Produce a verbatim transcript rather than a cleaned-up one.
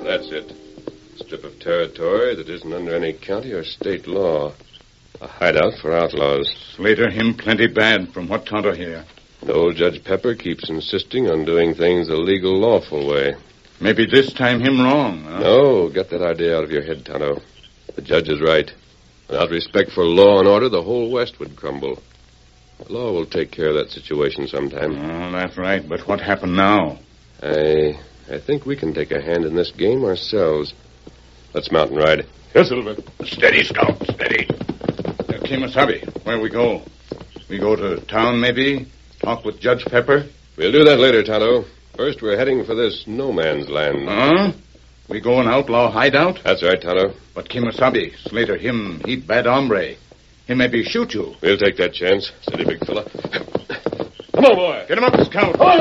That's it. A strip of territory that isn't under any county or state law. A hideout for outlaws. Slater him plenty bad from what Tonto hear. The old Judge Pepper keeps insisting on doing things the legal, lawful way. Maybe this time him wrong, huh? No, get that idea out of your head, Tonto. The judge is right. Without respect for law and order, the whole West would crumble. The law will take care of that situation sometime. Oh, that's right. But what happened now? I I think we can take a hand in this game ourselves. Let's mount and ride. Yes, Silver. Steady, Scout, steady. Uh, Kemosabe, where we go? We go to town, maybe? Talk with Judge Pepper? We'll do that later, Tonto. First, we're heading for this no-man's land. Huh? We go an outlaw hideout? That's right, Tonto. But Kemosabe, Slater, him, he bad hombre. He maybe shoot you. We'll take that chance. Steady, big fella. Come on, boy. Get him up, Scout.